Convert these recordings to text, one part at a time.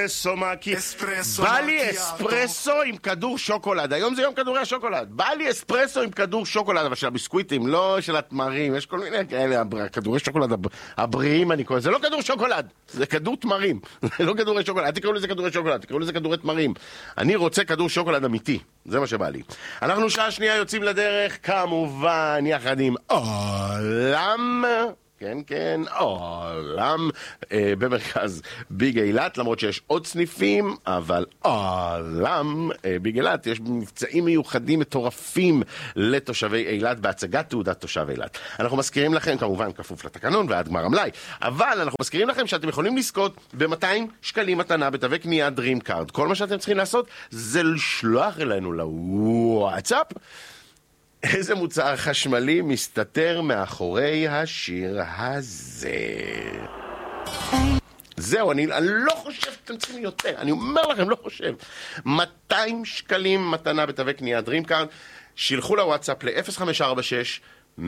אספרסו מקי. בא לי אספרסו עם כדור שוקולד. היום זה יום כדורי השוקולד. בא לי אספרסו עם כדור שוקולד, אבל של הביסקוויטים, לא של התמרים. יש כל מיני כאלה, כדורי שוקולד הבריאים אני קורא. זה לא כדור שוקולד, זה כדור תמרים. זה לא כדורי שוקולד. אל תקראו לזה כדורי שוקולד, תקראו לזה כדורי תמרים. אני רוצה כדור שוקולד אמיתי. זה מה שבא לי. אנחנו שעה שנייה יוצאים לדרך, כמובן, יחד עם עולם... כן, כן, עולם במרכז ביג אילת, למרות שיש עוד סניפים, אבל עולם ביג אילת, יש מבצעים מיוחדים מטורפים לתושבי אילת בהצגת תעודת תושב אילת. אנחנו מזכירים לכם, כמובן כפוף לתקנון ועד גמר המלאי, אבל אנחנו מזכירים לכם שאתם יכולים לזכות ב-200 שקלים מתנה בתווי קנייה דרים קארד. כל מה שאתם צריכים לעשות זה לשלוח אלינו לוואטסאפ איזה מוצר חשמלי מסתתר מאחורי השיר הזה. זהו, אני לא חושב שאתם צריכים יותר. אני אומר לכם, לא חושב. 200 שקלים מתנה בתווי קנייה דרים קארד. שילחו לוואטסאפ ל-0546-102-345.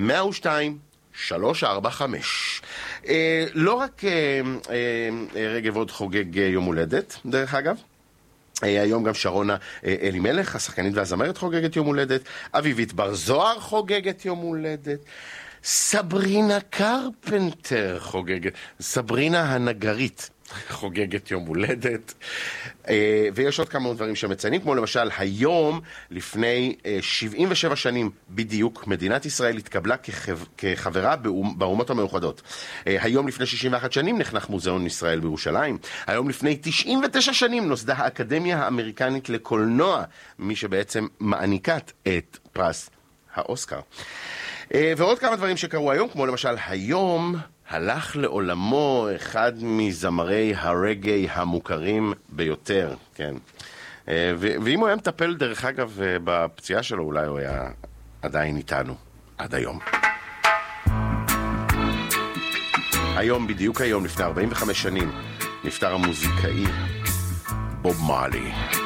לא רק רגב עוד חוגג יום הולדת, דרך אגב. היום גם שרונה אלימלך, השחקנית והזמרת, חוגגת יום הולדת. אביבית בר זוהר חוגגת יום הולדת. סברינה קרפנטר חוגגת. סברינה הנגרית חוגגת יום הולדת. ויש עוד כמה דברים שמציינים, כמו למשל היום, לפני 77 שנים בדיוק, מדינת ישראל התקבלה כחברה באומות המאוחדות. היום לפני 61 שנים נחנך מוזיאון ישראל בירושלים. היום לפני 99 שנים נוסדה האקדמיה האמריקנית לקולנוע, מי שבעצם מעניקת את פרס האוסקר. ועוד כמה דברים שקרו היום, כמו למשל היום הלך לעולמו אחד מזמרי הרגעי המוכרים ביותר, כן. ואם הוא היה מטפל דרך אגב בפציעה שלו, אולי הוא היה עדיין איתנו עד היום. היום, בדיוק היום, לפני 45 שנים, נפטר המוזיקאי בוב מארלי.